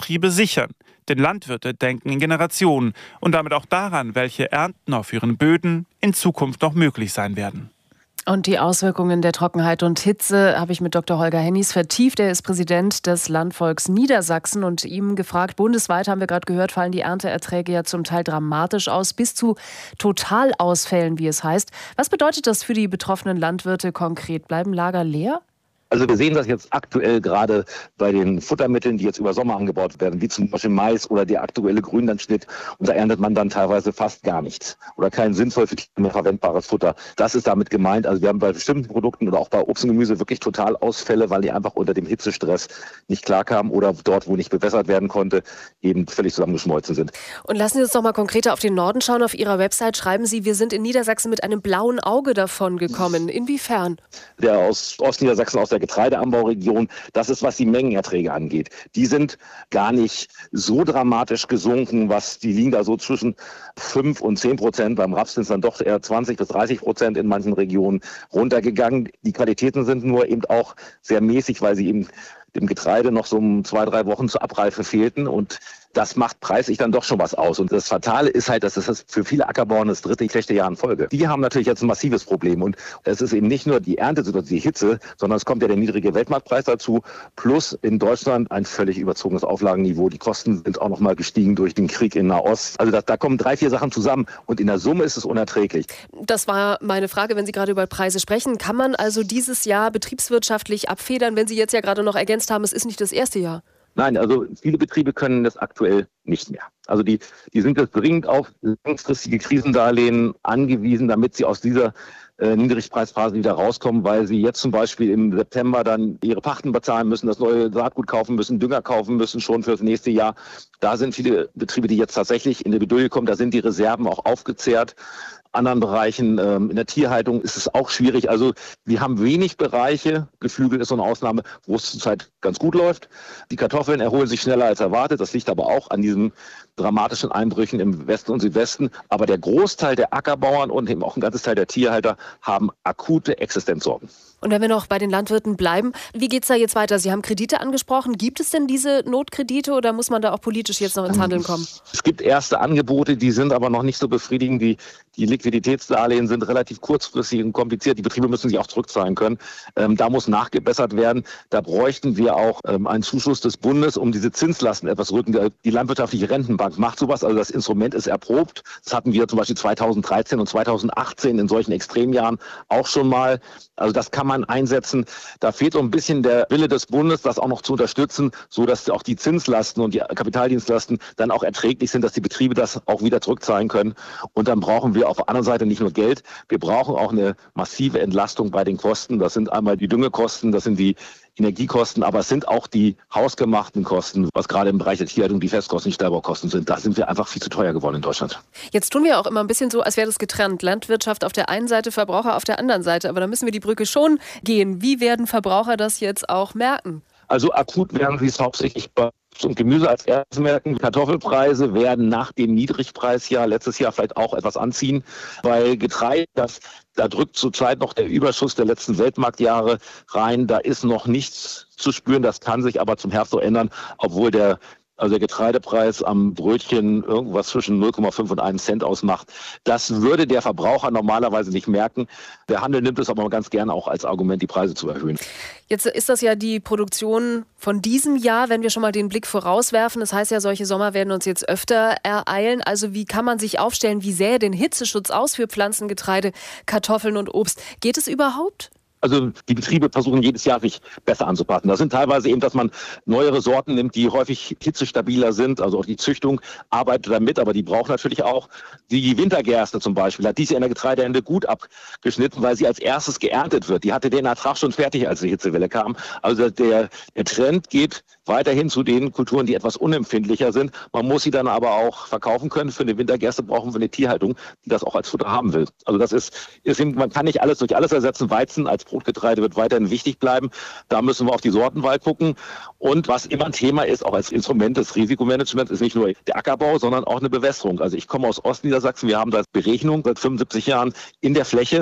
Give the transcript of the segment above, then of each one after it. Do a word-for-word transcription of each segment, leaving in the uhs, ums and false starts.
Betriebe sichern. Denn Landwirte denken in Generationen und damit auch daran, welche Ernten auf ihren Böden in Zukunft noch möglich sein werden. Und die Auswirkungen der Trockenheit und Hitze habe ich mit Doktor Holger Hennies vertieft. Er ist Präsident des Landvolks Niedersachsen und ihm gefragt, bundesweit, haben wir gerade gehört, fallen die Ernteerträge ja zum Teil dramatisch aus, bis zu Totalausfällen, wie es heißt. Was bedeutet das für die betroffenen Landwirte konkret? Bleiben Lager leer? Also wir sehen das jetzt aktuell gerade bei den Futtermitteln, die jetzt über Sommer angebaut werden, wie zum Beispiel Mais oder der aktuelle Grünlandschnitt. Und da erntet man dann teilweise fast gar nichts oder kein sinnvoll für Tiere mehr verwendbares Futter. Das ist damit gemeint. Also wir haben bei bestimmten Produkten oder auch bei Obst und Gemüse wirklich Totalausfälle, weil die einfach unter dem Hitzestress nicht klarkamen oder dort, wo nicht bewässert werden konnte, eben völlig zusammengeschmolzen sind. Und lassen Sie uns noch mal konkreter auf den Norden schauen. Auf Ihrer Website schreiben Sie, wir sind in Niedersachsen mit einem blauen Auge davon gekommen. Inwiefern? Der aus Ostniedersachsen, aus der Getreideanbauregion, das ist, was die Mengenerträge angeht. Die sind gar nicht so dramatisch gesunken, was die liegen da so zwischen fünf und zehn Prozent. Beim Raps sind es dann doch eher zwanzig bis dreißig Prozent in manchen Regionen runtergegangen. Die Qualitäten sind nur eben auch sehr mäßig, weil sie eben dem Getreide noch so um zwei, drei Wochen zur Abreife fehlten und das macht preislich dann doch schon was aus. Und das Fatale ist halt, dass das für viele Ackerbauern das dritte schlechte Jahr in Folge. Die haben natürlich jetzt ein massives Problem. Und es ist eben nicht nur die Erntesituation, die Hitze, sondern es kommt ja der niedrige Weltmarktpreis dazu. Plus in Deutschland ein völlig überzogenes Auflagenniveau. Die Kosten sind auch noch mal gestiegen durch den Krieg in Nahost. Also da, da kommen drei, vier Sachen zusammen. Und in der Summe ist es unerträglich. Das war meine Frage, wenn Sie gerade über Preise sprechen. Kann man also dieses Jahr betriebswirtschaftlich abfedern, wenn Sie jetzt ja gerade noch ergänzt haben, es ist nicht das erste Jahr? Nein, also viele Betriebe können das aktuell nicht mehr. Also die, die sind jetzt dringend auf langfristige Krisendarlehen angewiesen, damit sie aus dieser äh, Niedrigpreisphase wieder rauskommen, weil sie jetzt zum Beispiel im September dann ihre Pachten bezahlen müssen, das neue Saatgut kaufen müssen, Dünger kaufen müssen schon für das nächste Jahr. Da sind viele Betriebe, die jetzt tatsächlich in die Bedouille kommen, da sind die Reserven auch aufgezehrt. Anderen Bereichen, ähm, in der Tierhaltung ist es auch schwierig. Also wir haben wenig Bereiche, Geflügel ist so eine Ausnahme, wo es zurzeit ganz gut läuft. Die Kartoffeln erholen sich schneller als erwartet. Das liegt aber auch an diesen dramatischen Einbrüchen im Westen und Südwesten. Aber der Großteil der Ackerbauern und eben auch ein ganzes Teil der Tierhalter haben akute Existenzsorgen. Und wenn wir noch bei den Landwirten bleiben, wie geht es da jetzt weiter? Sie haben Kredite angesprochen. Gibt es denn diese Notkredite oder muss man da auch politisch jetzt noch ins Handeln kommen? Es gibt erste Angebote, die sind aber noch nicht so befriedigend. Die, die Liquiditätsdarlehen sind relativ kurzfristig und kompliziert. Die Betriebe müssen sich auch zurückzahlen können. Ähm, da muss nachgebessert werden. Da bräuchten wir auch ähm, einen Zuschuss des Bundes, um diese Zinslasten etwas rücken. Die landwirtschaftliche Rentenbank macht sowas. Also das Instrument ist erprobt. Das hatten wir zum Beispiel zweitausenddreizehn und zweitausendachtzehn in solchen Extremjahren auch schon mal. Also das kann man einsetzen. Da fehlt so ein bisschen der Wille des Bundes, das auch noch zu unterstützen, so dass auch die Zinslasten und die Kapitaldienstlasten dann auch erträglich sind, dass die Betriebe das auch wieder zurückzahlen können. Und dann brauchen wir auf der anderen Seite nicht nur Geld, wir brauchen auch eine massive Entlastung bei den Kosten. Das sind einmal die Düngekosten, das sind die Energiekosten, aber es sind auch die hausgemachten Kosten, was gerade im Bereich der Tierhaltung die Festkosten, die Stallbaukosten sind. Da sind wir einfach viel zu teuer geworden in Deutschland. Jetzt tun wir auch immer ein bisschen so, als wäre das getrennt. Landwirtschaft auf der einen Seite, Verbraucher auf der anderen Seite. Aber da müssen wir die Brücke schon gehen. Wie werden Verbraucher das jetzt auch merken? Also akut werden sie es hauptsächlich bei und Gemüse als erstes merken. Kartoffelpreise werden nach dem Niedrigpreisjahr letztes Jahr vielleicht auch etwas anziehen, weil Getreide, das, da drückt zurzeit noch der Überschuss der letzten Weltmarktjahre rein. Da ist noch nichts zu spüren. Das kann sich aber zum Herbst so ändern, obwohl der Also der Getreidepreis am Brötchen irgendwas zwischen null Komma fünf und einem Cent ausmacht. Das würde der Verbraucher normalerweise nicht merken. Der Handel nimmt es aber ganz gerne auch als Argument, die Preise zu erhöhen. Jetzt ist das ja die Produktion von diesem Jahr, wenn wir schon mal den Blick vorauswerfen. Das heißt ja, solche Sommer werden uns jetzt öfter ereilen. Also wie kann man sich aufstellen? Wie sähe denn Hitzeschutz aus für Pflanzen, Getreide, Kartoffeln und Obst? Geht es überhaupt? Also die Betriebe versuchen jedes Jahr sich besser anzupassen. Das sind teilweise eben, dass man neuere Sorten nimmt, die häufig hitzestabiler sind. Also auch die Züchtung arbeitet damit, aber die braucht natürlich auch die Wintergerste zum Beispiel. Hat dies Jahr in der Getreideernte gut abgeschnitten, weil sie als erstes geerntet wird. Die hatte den Ertrag schon fertig, als die Hitzewelle kam. Also der, der Trend geht weiterhin zu den Kulturen, die etwas unempfindlicher sind. Man muss sie dann aber auch verkaufen können. Für eine Wintergerste brauchen wir eine Tierhaltung, die das auch als Futter haben will. Also das ist, ist man kann nicht alles durch alles ersetzen. Weizen als Brotgetreide wird weiterhin wichtig bleiben. Da müssen wir auf die Sortenwahl gucken. Und was immer ein Thema ist, auch als Instrument des Risikomanagements, ist nicht nur der Ackerbau, sondern auch eine Bewässerung. Also ich komme aus Ostniedersachsen. Wir haben da Berechnung seit fünfundsiebzig Jahren in der Fläche.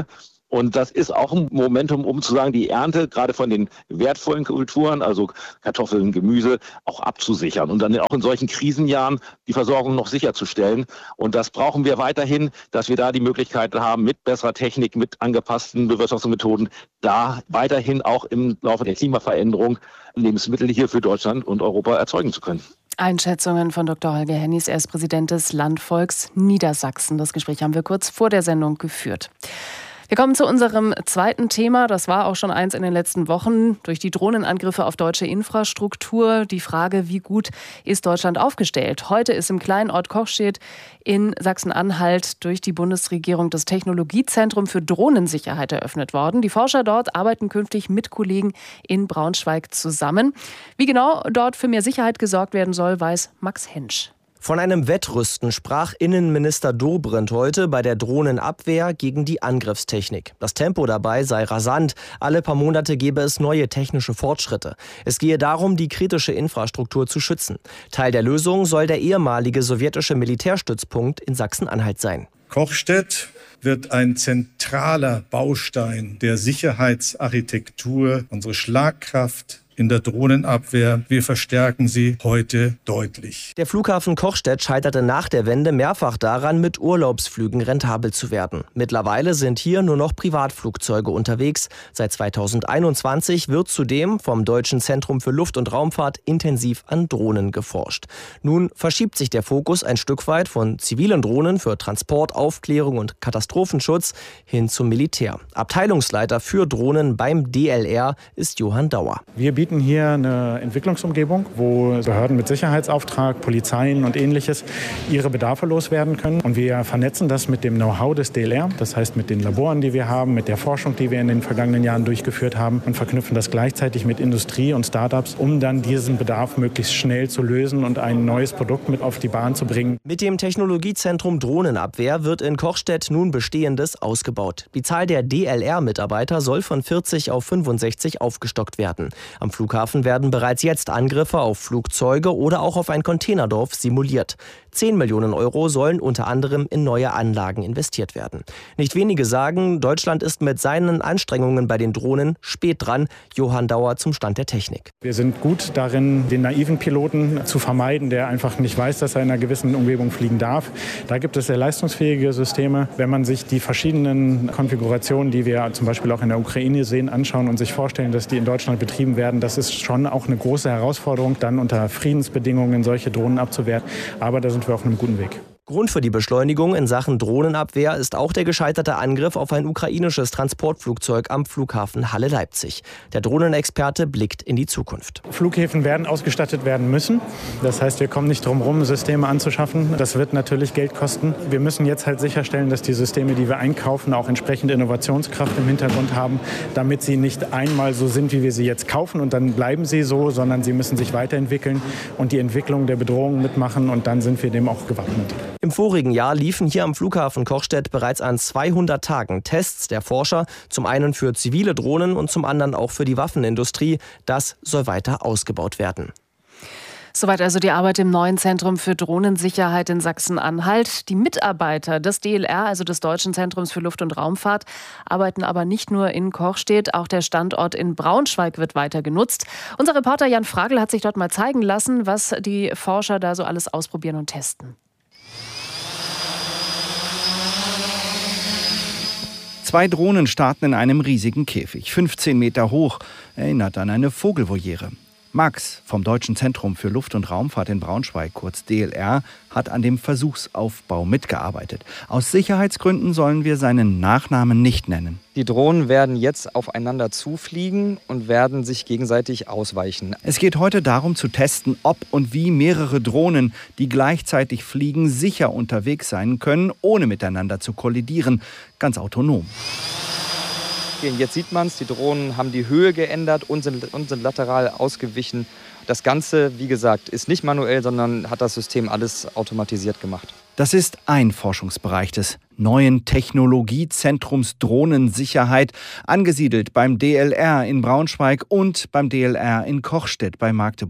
Und das ist auch ein Momentum, um zu sagen, die Ernte gerade von den wertvollen Kulturen, also Kartoffeln, Gemüse, auch abzusichern und dann auch in solchen Krisenjahren die Versorgung noch sicherzustellen. Und das brauchen wir weiterhin, dass wir da die Möglichkeit haben, mit besserer Technik, mit angepassten Bewirtschaftungsmethoden, da weiterhin auch im Laufe der Klimaveränderung Lebensmittel hier für Deutschland und Europa erzeugen zu können. Einschätzungen von Doktor Holger Hennies, er ist Präsident des Landvolks Niedersachsen. Das Gespräch haben wir kurz vor der Sendung geführt. Wir kommen zu unserem zweiten Thema. Das war auch schon eins in den letzten Wochen. Durch die Drohnenangriffe auf deutsche Infrastruktur. Die Frage, wie gut ist Deutschland aufgestellt? Heute ist im kleinen Ort Kochstedt in Sachsen-Anhalt durch die Bundesregierung das Technologiezentrum für Drohnensicherheit eröffnet worden. Die Forscher dort arbeiten künftig mit Kollegen in Braunschweig zusammen. Wie genau dort für mehr Sicherheit gesorgt werden soll, weiß Max Hensch. Von einem Wettrüsten sprach Innenminister Dobrindt heute bei der Drohnenabwehr gegen die Angriffstechnik. Das Tempo dabei sei rasant. Alle paar Monate gebe es neue technische Fortschritte. Es gehe darum, die kritische Infrastruktur zu schützen. Teil der Lösung soll der ehemalige sowjetische Militärstützpunkt in Sachsen-Anhalt sein. Kochstedt wird ein zentraler Baustein der Sicherheitsarchitektur, unsere Schlagkraft in der Drohnenabwehr. Wir verstärken sie heute deutlich. Der Flughafen Kochstedt scheiterte nach der Wende mehrfach daran, mit Urlaubsflügen rentabel zu werden. Mittlerweile sind hier nur noch Privatflugzeuge unterwegs. Seit zweitausendeinundzwanzig wird zudem vom Deutschen Zentrum für Luft- und Raumfahrt intensiv an Drohnen geforscht. Nun verschiebt sich der Fokus ein Stück weit von zivilen Drohnen für Transport, Aufklärung und Katastrophenschutz hin zum Militär. Abteilungsleiter für Drohnen beim D L R ist Johann Dauer. Wir bieten hier eine Entwicklungsumgebung, wo Behörden mit Sicherheitsauftrag, Polizeien und Ähnliches ihre Bedarfe loswerden können. Und wir vernetzen das mit dem Know-how des D L R, das heißt mit den Laboren, die wir haben, mit der Forschung, die wir in den vergangenen Jahren durchgeführt haben und verknüpfen das gleichzeitig mit Industrie und Startups, um dann diesen Bedarf möglichst schnell zu lösen und ein neues Produkt mit auf die Bahn zu bringen. Mit dem Technologiezentrum Drohnenabwehr wird in Kochstedt nun Bestehendes ausgebaut. Die Zahl der D L R-Mitarbeiter soll von vierzig auf fünfundsechzig aufgestockt werden. Am Flughafen werden bereits jetzt Angriffe auf Flugzeuge oder auch auf ein Containerdorf simuliert. zehn Millionen Euro sollen unter anderem in neue Anlagen investiert werden. Nicht wenige sagen, Deutschland ist mit seinen Anstrengungen bei den Drohnen spät dran. Johann Dauer zum Stand der Technik. Wir sind gut darin, den naiven Piloten zu vermeiden, der einfach nicht weiß, dass er in einer gewissen Umgebung fliegen darf. Da gibt es sehr leistungsfähige Systeme. Wenn man sich die verschiedenen Konfigurationen, die wir zum Beispiel auch in der Ukraine sehen, anschauen und sich vorstellen, dass die in Deutschland betrieben werden, das ist schon auch eine große Herausforderung, dann unter Friedensbedingungen solche Drohnen abzuwehren. Aber da sind wir auf einem guten Weg. Grund für die Beschleunigung in Sachen Drohnenabwehr ist auch der gescheiterte Angriff auf ein ukrainisches Transportflugzeug am Flughafen Halle-Leipzig. Der Drohnenexperte blickt in die Zukunft. Flughäfen werden ausgestattet werden müssen. Das heißt, wir kommen nicht drum herum, Systeme anzuschaffen. Das wird natürlich Geld kosten. Wir müssen jetzt halt sicherstellen, dass die Systeme, die wir einkaufen, auch entsprechend Innovationskraft im Hintergrund haben, damit sie nicht einmal so sind, wie wir sie jetzt kaufen und dann bleiben sie so, sondern sie müssen sich weiterentwickeln und die Entwicklung der Bedrohung mitmachen und dann sind wir dem auch gewappnet. Im vorigen Jahr liefen hier am Flughafen Kochstedt bereits an zweihundert Tagen Tests der Forscher, zum einen für zivile Drohnen und zum anderen auch für die Waffenindustrie. Das soll weiter ausgebaut werden. Soweit also die Arbeit im neuen Zentrum für Drohnensicherheit in Sachsen-Anhalt. Die Mitarbeiter des D L R, also des Deutschen Zentrums für Luft- und Raumfahrt, arbeiten aber nicht nur in Kochstedt. Auch der Standort in Braunschweig wird weiter genutzt. Unser Reporter Jan Fragel hat sich dort mal zeigen lassen, was die Forscher da so alles ausprobieren und testen. Zwei Drohnen starten in einem riesigen Käfig, fünfzehn Meter hoch, erinnert an eine Vogelvoliere. Max vom Deutschen Zentrum für Luft- und Raumfahrt in Braunschweig, kurz D L R, hat an dem Versuchsaufbau mitgearbeitet. Aus Sicherheitsgründen sollen wir seinen Nachnamen nicht nennen. Die Drohnen werden jetzt aufeinander zufliegen und werden sich gegenseitig ausweichen. Es geht heute darum zu testen, ob und wie mehrere Drohnen, die gleichzeitig fliegen, sicher unterwegs sein können, ohne miteinander zu kollidieren, ganz autonom. Jetzt sieht man es, die Drohnen haben die Höhe geändert und sind, und sind lateral ausgewichen. Das Ganze, wie gesagt, ist nicht manuell, sondern hat das System alles automatisiert gemacht. Das ist ein Forschungsbereich des neuen Technologiezentrums Drohnensicherheit, angesiedelt beim D L R in Braunschweig und beim D L R in Kochstedt bei Magdeburg.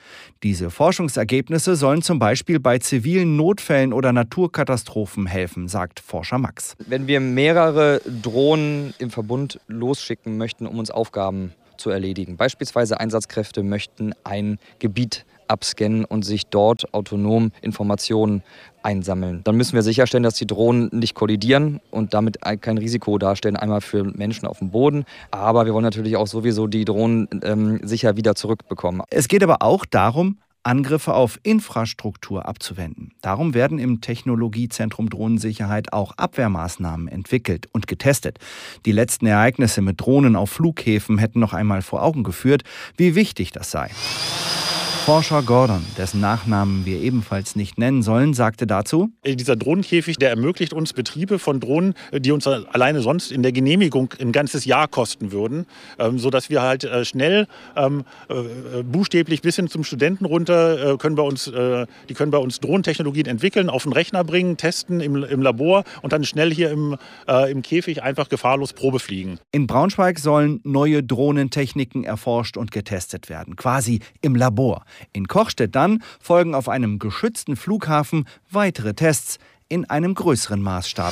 Diese Forschungsergebnisse sollen zum Beispiel bei zivilen Notfällen oder Naturkatastrophen helfen, sagt Forscher Max. Wenn wir mehrere Drohnen im Verbund losschicken möchten, um uns Aufgaben zu erledigen, beispielsweise Einsatzkräfte möchten ein Gebiet abscannen und sich dort autonom Informationen einsammeln. Dann müssen wir sicherstellen, dass die Drohnen nicht kollidieren und damit kein Risiko darstellen, einmal für Menschen auf dem Boden. Aber wir wollen natürlich auch sowieso die Drohnen ähm, sicher wieder zurückbekommen. Es geht aber auch darum, Angriffe auf Infrastruktur abzuwenden. Darum werden im Technologiezentrum Drohnensicherheit auch Abwehrmaßnahmen entwickelt und getestet. Die letzten Ereignisse mit Drohnen auf Flughäfen hätten noch einmal vor Augen geführt, wie wichtig das sei. Forscher Gordon, dessen Nachnamen wir ebenfalls nicht nennen sollen, sagte dazu: Dieser Drohnenkäfig, der ermöglicht uns Betriebe von Drohnen, die uns alleine sonst in der Genehmigung ein ganzes Jahr kosten würden, sodass wir halt schnell, buchstäblich bis hin zum Studenten runter, können bei uns, die können bei uns Drohnentechnologien entwickeln, auf den Rechner bringen, testen im, im Labor und dann schnell hier im, im Käfig einfach gefahrlos Probe fliegen. In Braunschweig sollen neue Drohnentechniken erforscht und getestet werden, quasi im Labor. In Kochstedt dann folgen auf einem geschützten Flughafen weitere Tests in einem größeren Maßstab.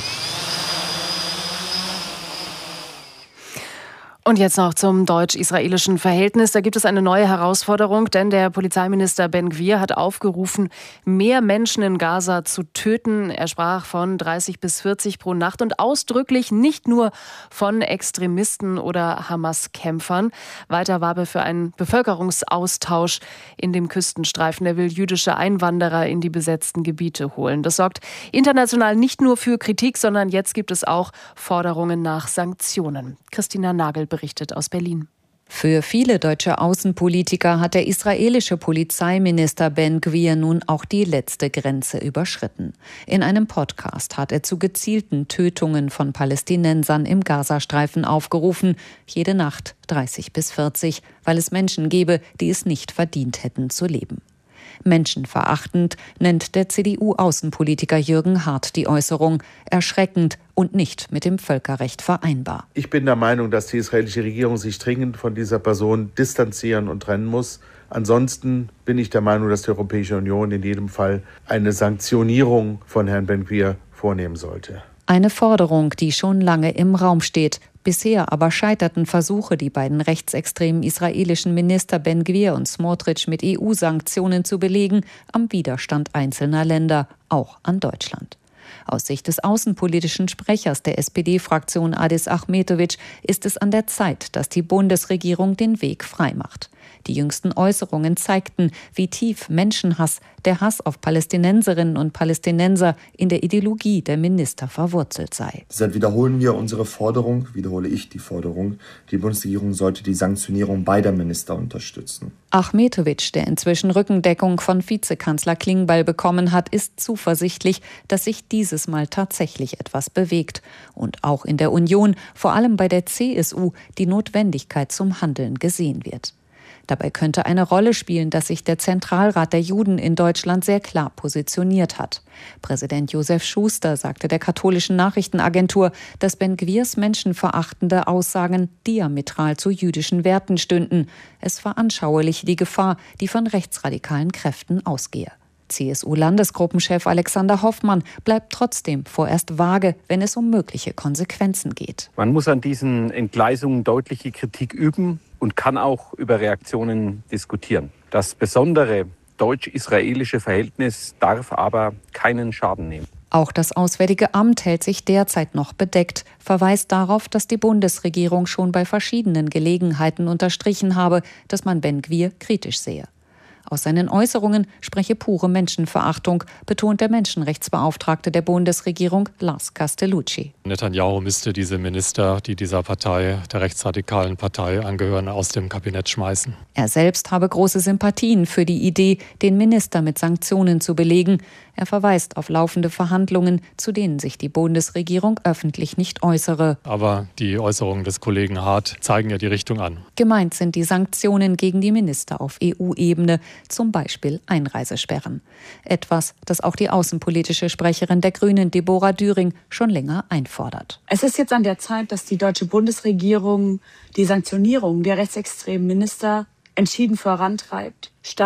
Und jetzt noch zum deutsch-israelischen Verhältnis. Da gibt es eine neue Herausforderung, denn der Polizeiminister Ben Gvir hat aufgerufen, mehr Menschen in Gaza zu töten. Er sprach von dreißig bis vierzig pro Nacht und ausdrücklich nicht nur von Extremisten oder Hamas-Kämpfern. Weiter warb er für einen Bevölkerungsaustausch in dem Küstenstreifen. Er will jüdische Einwanderer in die besetzten Gebiete holen. Das sorgt international nicht nur für Kritik, sondern jetzt gibt es auch Forderungen nach Sanktionen. Christina Nagel berichtet aus Berlin. Für viele deutsche Außenpolitiker hat der israelische Polizeiminister Ben Gvir nun auch die letzte Grenze überschritten. In einem Podcast hat er zu gezielten Tötungen von Palästinensern im Gazastreifen aufgerufen, jede Nacht dreißig bis vierzig, weil es Menschen gebe, die es nicht verdient hätten zu leben. Menschenverachtend nennt der C D U-Außenpolitiker Jürgen Hart die Äußerung, erschreckend und nicht mit dem Völkerrecht vereinbar. Ich bin der Meinung, dass die israelische Regierung sich dringend von dieser Person distanzieren und trennen muss. Ansonsten bin ich der Meinung, dass die Europäische Union in jedem Fall eine Sanktionierung von Herrn Ben Gvir vornehmen sollte. Eine Forderung, die schon lange im Raum steht. Bisher aber scheiterten Versuche, die beiden rechtsextremen israelischen Minister Ben Gvir und Smotrich mit E U-Sanktionen zu belegen, am Widerstand einzelner Länder, auch an Deutschland. Aus Sicht des außenpolitischen Sprechers der S P D-Fraktion Adis Achmetovic ist es an der Zeit, dass die Bundesregierung den Weg freimacht. Die jüngsten Äußerungen zeigten, wie tief Menschenhass, der Hass auf Palästinenserinnen und Palästinenser in der Ideologie der Minister verwurzelt sei. Deshalb wiederholen wir unsere Forderung, wiederhole ich die Forderung, die Bundesregierung sollte die Sanktionierung beider Minister unterstützen. Achmetovic, der inzwischen Rückendeckung von Vizekanzler Klingbeil bekommen hat, ist zuversichtlich, dass sich dieses Mal tatsächlich etwas bewegt. Und auch in der Union, vor allem bei der C S U, die Notwendigkeit zum Handeln gesehen wird. Dabei könnte eine Rolle spielen, dass sich der Zentralrat der Juden in Deutschland sehr klar positioniert hat. Präsident Josef Schuster sagte der katholischen Nachrichtenagentur, dass Ben Gvirs menschenverachtende Aussagen diametral zu jüdischen Werten stünden. Es veranschauliche die Gefahr, die von rechtsradikalen Kräften ausgehe. C S U-Landesgruppenchef Alexander Hoffmann bleibt trotzdem vorerst vage, wenn es um mögliche Konsequenzen geht. Man muss an diesen Entgleisungen deutliche Kritik üben und kann auch über Reaktionen diskutieren. Das besondere deutsch-israelische Verhältnis darf aber keinen Schaden nehmen. Auch das Auswärtige Amt hält sich derzeit noch bedeckt, verweist darauf, dass die Bundesregierung schon bei verschiedenen Gelegenheiten unterstrichen habe, dass man Ben Gvir kritisch sehe. Aus seinen Äußerungen spreche pure Menschenverachtung, betont der Menschenrechtsbeauftragte der Bundesregierung Lars Castellucci. Netanyahu müsste diese Minister, die dieser Partei, der rechtsradikalen Partei angehören, aus dem Kabinett schmeißen. Er selbst habe große Sympathien für die Idee, den Minister mit Sanktionen zu belegen. Er verweist auf laufende Verhandlungen, zu denen sich die Bundesregierung öffentlich nicht äußere. Aber die Äußerungen des Kollegen Hart zeigen ja die Richtung an. Gemeint sind die Sanktionen gegen die Minister auf E U-Ebene, zum Beispiel Einreisesperren. Etwas, das auch die außenpolitische Sprecherin der Grünen, Deborah Düring, schon länger einfordert. Es ist jetzt an der Zeit, dass die deutsche Bundesregierung die Sanktionierung der rechtsextremen Minister entschieden vorantreibt, statt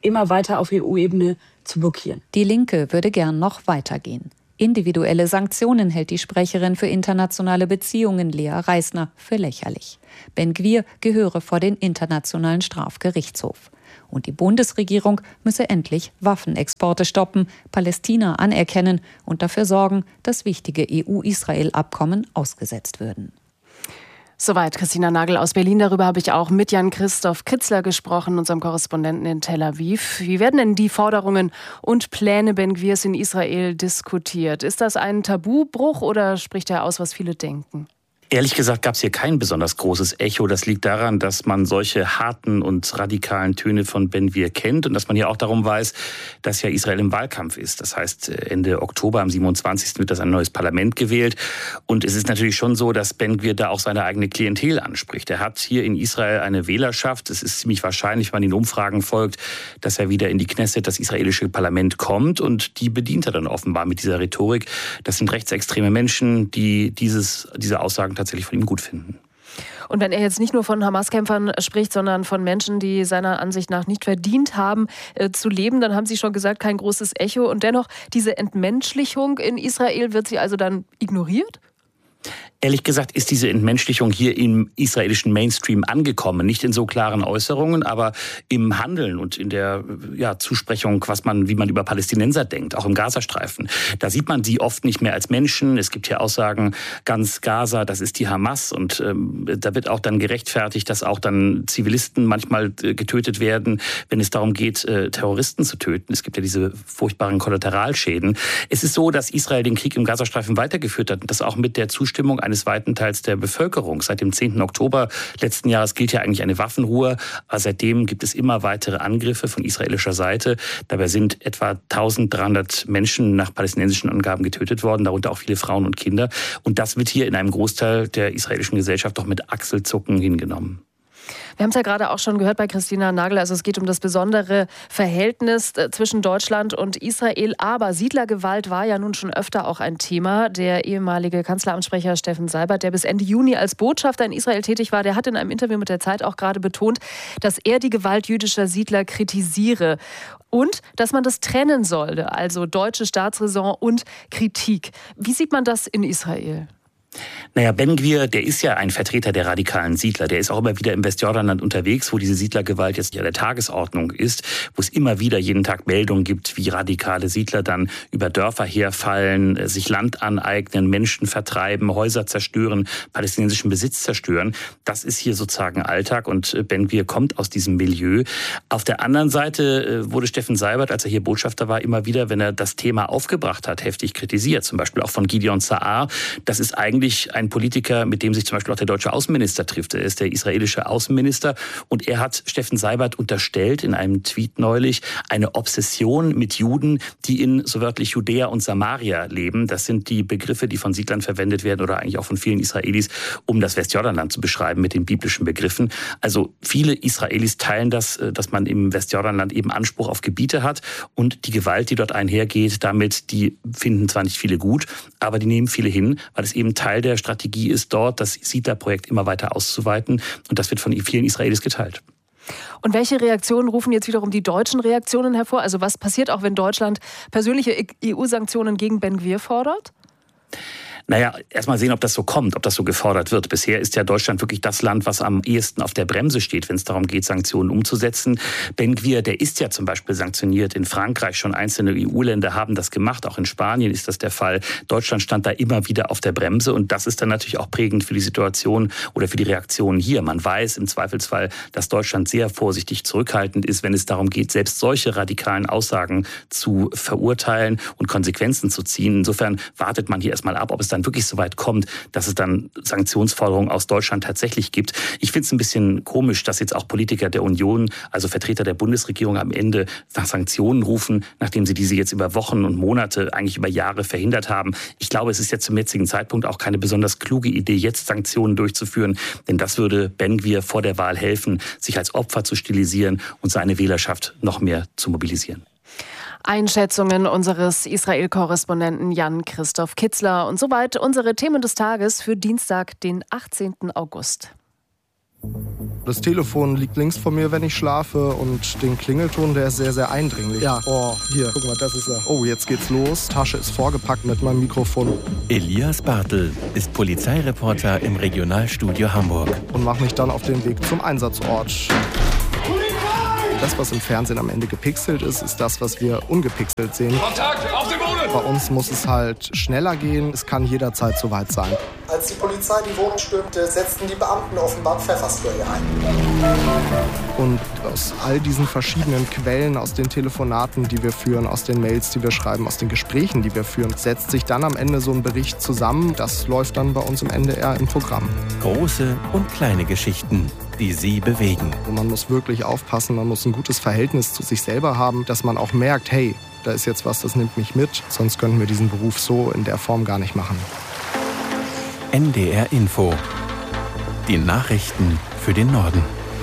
immer weiter auf E U-Ebene zu blockieren. Die Linke würde gern noch weitergehen. Individuelle Sanktionen hält die Sprecherin für internationale Beziehungen Lea Reisner für lächerlich. Ben-Gvir gehöre vor den Internationalen Strafgerichtshof. Und die Bundesregierung müsse endlich Waffenexporte stoppen, Palästina anerkennen und dafür sorgen, dass wichtige E U-Israel-Abkommen ausgesetzt würden. Soweit Christina Nagel aus Berlin. Darüber habe ich auch mit Jan-Christoph Kitzler gesprochen, unserem Korrespondenten in Tel Aviv. Wie werden denn die Forderungen und Pläne Ben-Gvirs in Israel diskutiert? Ist das ein Tabubruch oder spricht er aus, was viele denken? Ehrlich gesagt gab es hier kein besonders großes Echo. Das liegt daran, dass man solche harten und radikalen Töne von Ben-Gvir kennt und dass man hier auch darum weiß, dass ja Israel im Wahlkampf ist. Das heißt, Ende Oktober, am siebenundzwanzigsten wird das ein neues Parlament gewählt. Und es ist natürlich schon so, dass Ben-Gvir da auch seine eigene Klientel anspricht. Er hat hier in Israel eine Wählerschaft. Es ist ziemlich wahrscheinlich, wenn man den Umfragen folgt, dass er wieder in die Knesset, das israelische Parlament, kommt. Und die bedient er dann offenbar mit dieser Rhetorik. Das sind rechtsextreme Menschen, die dieses, diese Aussagen tatsächlich von ihm gut finden. Und wenn er jetzt nicht nur von Hamas-Kämpfern spricht, sondern von Menschen, die seiner Ansicht nach nicht verdient haben, äh, zu leben, dann haben Sie schon gesagt, kein großes Echo. Und dennoch, diese Entmenschlichung in Israel, wird sie also dann ignoriert? Ehrlich gesagt ist diese Entmenschlichung hier im israelischen Mainstream angekommen. Nicht in so klaren Äußerungen, aber im Handeln und in der ja, Zusprechung, was man, wie man über Palästinenser denkt, auch im Gazastreifen. Da sieht man sie oft nicht mehr als Menschen. Es gibt hier Aussagen, ganz Gaza, das ist die Hamas. Und ähm, da wird auch dann gerechtfertigt, dass auch dann Zivilisten manchmal äh, getötet werden, wenn es darum geht, äh, Terroristen zu töten. Es gibt ja diese furchtbaren Kollateralschäden. Es ist so, dass Israel den Krieg im Gazastreifen weitergeführt hat und das auch mit der Zustimmung eines weiten Teils der Bevölkerung. Seit dem zehnten Oktober letzten Jahres gilt ja eigentlich eine Waffenruhe, aber seitdem gibt es immer weitere Angriffe von israelischer Seite. Dabei sind etwa eintausenddreihundert Menschen nach palästinensischen Angaben getötet worden, darunter auch viele Frauen und Kinder. Und das wird hier in einem Großteil der israelischen Gesellschaft doch mit Achselzucken hingenommen. Wir haben es ja gerade auch schon gehört bei Christina Nagel, also es geht um das besondere Verhältnis zwischen Deutschland und Israel. Aber Siedlergewalt war ja nun schon öfter auch ein Thema. Der ehemalige Kanzleramtssprecher Steffen Seibert, der bis Ende Juni als Botschafter in Israel tätig war, der hat in einem Interview mit der Zeit auch gerade betont, dass er die Gewalt jüdischer Siedler kritisiere. Und dass man das trennen sollte, also deutsche Staatsräson und Kritik. Wie sieht man das in Israel? Naja, Ben-Gvir, der ist ja ein Vertreter der radikalen Siedler. Der ist auch immer wieder im Westjordanland unterwegs, wo diese Siedlergewalt jetzt ja der Tagesordnung ist, wo es immer wieder jeden Tag Meldungen gibt, wie radikale Siedler dann über Dörfer herfallen, sich Land aneignen, Menschen vertreiben, Häuser zerstören, palästinensischen Besitz zerstören. Das ist hier sozusagen Alltag und Ben-Gvir kommt aus diesem Milieu. Auf der anderen Seite wurde Steffen Seibert, als er hier Botschafter war, immer wieder, wenn er das Thema aufgebracht hat, heftig kritisiert. Zum Beispiel auch von Gideon Sa'ar. Das ist eigentlich ein Politiker, mit dem sich zum Beispiel auch der deutsche Außenminister trifft. Er ist der israelische Außenminister und er hat Steffen Seibert unterstellt in einem Tweet neulich eine Obsession mit Juden, die in so wörtlich Judäa und Samaria leben. Das sind die Begriffe, die von Siedlern verwendet werden oder eigentlich auch von vielen Israelis, um das Westjordanland zu beschreiben mit den biblischen Begriffen. Also viele Israelis teilen das, dass man im Westjordanland eben Anspruch auf Gebiete hat und die Gewalt, die dort einhergeht, damit, die finden zwar nicht viele gut, aber die nehmen viele hin, weil es eben Teil der Strategie ist, dort das Siedlerprojekt immer weiter auszuweiten. Und das wird von vielen Israelis geteilt. Und welche Reaktionen rufen jetzt wiederum die deutschen Reaktionen hervor? Also was passiert auch, wenn Deutschland persönliche E U-Sanktionen gegen Ben-Gvir fordert? Naja, erstmal sehen, ob das so kommt, ob das so gefordert wird. Bisher ist ja Deutschland wirklich das Land, was am ehesten auf der Bremse steht, wenn es darum geht, Sanktionen umzusetzen. Ben-Gvir, der ist ja zum Beispiel sanktioniert. In Frankreich schon einzelne E U-Länder haben das gemacht. Auch in Spanien ist das der Fall. Deutschland stand da immer wieder auf der Bremse. Und das ist dann natürlich auch prägend für die Situation oder für die Reaktionen hier. Man weiß im Zweifelsfall, dass Deutschland sehr vorsichtig zurückhaltend ist, wenn es darum geht, selbst solche radikalen Aussagen zu verurteilen und Konsequenzen zu ziehen. Insofern wartet man hier erstmal ab, ob es dann wirklich so weit kommt, dass es dann Sanktionsforderungen aus Deutschland tatsächlich gibt. Ich finde es ein bisschen komisch, dass jetzt auch Politiker der Union, also Vertreter der Bundesregierung am Ende nach Sanktionen rufen, nachdem sie diese jetzt über Wochen und Monate, eigentlich über Jahre verhindert haben. Ich glaube, es ist jetzt zum jetzigen Zeitpunkt auch keine besonders kluge Idee, jetzt Sanktionen durchzuführen, denn das würde Ben-Gvir vor der Wahl helfen, sich als Opfer zu stilisieren und seine Wählerschaft noch mehr zu mobilisieren. Einschätzungen unseres Israel-Korrespondenten Jan-Christoph Kitzler. Und soweit unsere Themen des Tages für Dienstag, den achtzehnten August. Das Telefon liegt links von mir, wenn ich schlafe, und den Klingelton, der ist sehr, sehr eindringlich. Ja, oh, hier, guck mal, das ist er. Oh, jetzt geht's los. Tasche ist vorgepackt mit meinem Mikrofon. Elias Bartel ist Polizeireporter im Regionalstudio Hamburg. Und mache mich dann auf den Weg zum Einsatzort. Das, was im Fernsehen am Ende gepixelt ist, ist das, was wir ungepixelt sehen. Kontakt auf den Boden! Bei uns muss es halt schneller gehen. Es kann jederzeit soweit sein. Als die Polizei die Wohnung stürmte, setzten die Beamten offenbar Pfefferspray ein. Und aus all diesen verschiedenen Quellen, aus den Telefonaten, die wir führen, aus den Mails, die wir schreiben, aus den Gesprächen, die wir führen, setzt sich dann am Ende so ein Bericht zusammen. Das läuft dann bei uns am Ende eher im Programm. Große und kleine Geschichten, die Sie bewegen. Man muss wirklich aufpassen, man muss ein gutes Verhältnis zu sich selber haben, dass man auch merkt, hey, da ist jetzt was, das nimmt mich mit, sonst könnten wir diesen Beruf so in der Form gar nicht machen. N D R Info. Die Nachrichten für den Norden.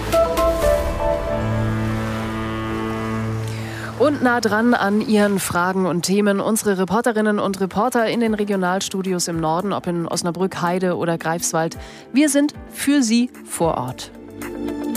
Und nah dran an Ihren Fragen und Themen unsere Reporterinnen und Reporter in den Regionalstudios im Norden, ob in Osnabrück, Heide oder Greifswald. Wir sind für Sie vor Ort.